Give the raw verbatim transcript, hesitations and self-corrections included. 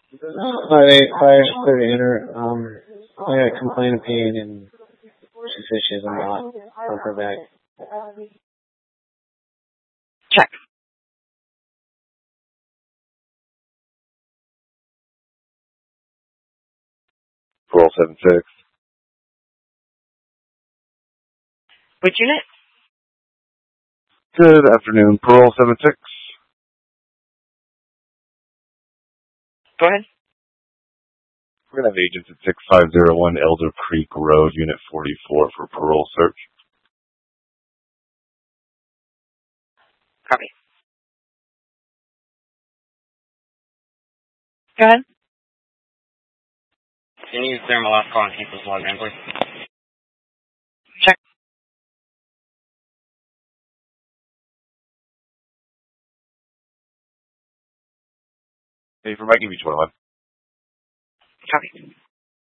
Five eight five clear to enter. Um, I got a complaint of pain and she says she has a knot on her back. Check. Parole seven six. Which unit? Good afternoon, Parole seven six. Go ahead. We're going to have agents at six five zero one Elder Creek Road, Unit forty-four for parole search. Copy. Go ahead. Can you use thermal alcohol and keep this log in, please? Check. Hey, for Mike, give me twenty-one. Copy.